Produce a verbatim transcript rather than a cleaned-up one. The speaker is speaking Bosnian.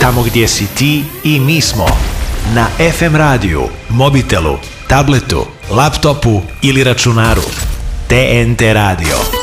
Tamo gdje si ti i mi smo. Na ef em radiju, mobitelu, tabletu, laptopu ili računaru. T N T Radio.